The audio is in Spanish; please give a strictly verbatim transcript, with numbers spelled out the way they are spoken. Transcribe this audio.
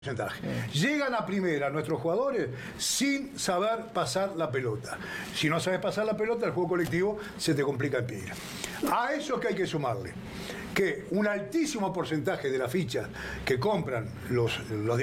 porcentaje. Llegan a primera nuestros jugadores sin saber pasar la pelota. Si no sabes pasar la pelota, el juego colectivo se te complica en pila. A eso que hay que sumarle que un altísimo porcentaje de la ficha que compran los, los